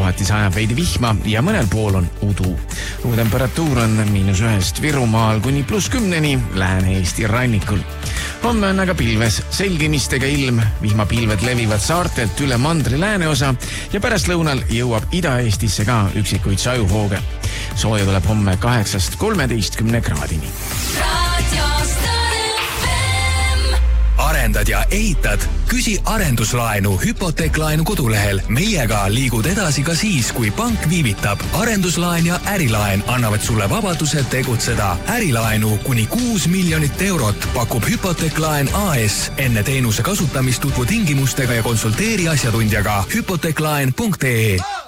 kohati sajab veidi vihma ja mõnel pool on udu. Temperatuur on -1 Virumaal kuni +10 Lääne-Eesti rannikul. Homme on aga pilves, selgimistega ilm, vihmapilved levivad saartelt üle mandri lääneosa ja pärastlõunal jõuab Ida-Eestisse ka üksikuid sajuvooge. Sooja tuleb homme 8-13 kraadini. Arendad ja ehitad? Küsi arenduslaenu hüpoteeklaenu kodulehel. Meiega liigud edasi ka siis, kui pank viivitab. Arenduslaen ja ärilaen annavad sulle vabaduse tegutseda. Ärilaenu kuni 6 miljonit eurot pakub Hüpoteeklaen AS. Enne teenuse kasutamist tutvu tingimustega ja konsulteeri asjatundjaga. Hüpoteeklaen.ee